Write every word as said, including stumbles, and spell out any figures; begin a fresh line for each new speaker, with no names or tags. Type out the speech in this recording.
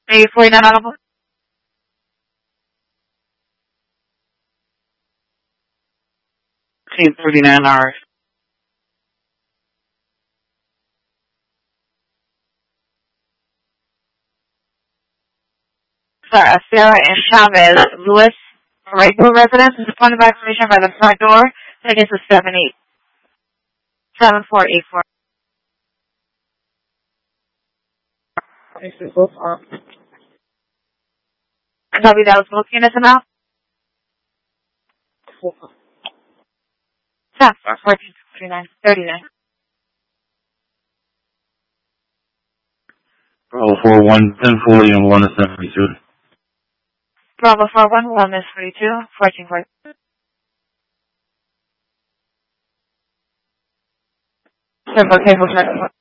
eight forty-nine audible. eight thirty-nine hours. Sorry, Sarah and Chavez Lewis, regular residence, is appointed by information by the front door. That is a seven eight seven four eight four. Copy that was looking at the mouth. Staff fourteen thirty-nine thirty-nine.
Bravo four one ten forty and one to seventy-two.
Bravo four one one is forty-two fourteen forty. Several tables.